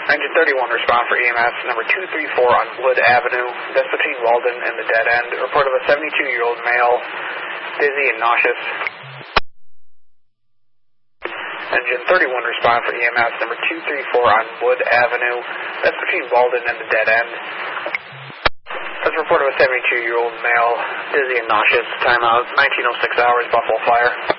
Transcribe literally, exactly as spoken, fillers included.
Engine thirty-one, respond for E M S number two three four on Wood Avenue. That's between Walden and the dead end. Report of a seventy-two-year-old male, dizzy and nauseous. Engine thirty-one, respond for E M S number two three four on Wood Avenue. That's between Walden and the dead end. That's report of a seventy-two-year-old male, dizzy and nauseous. Timeout, nineteen oh six hours, Buffalo Flyer.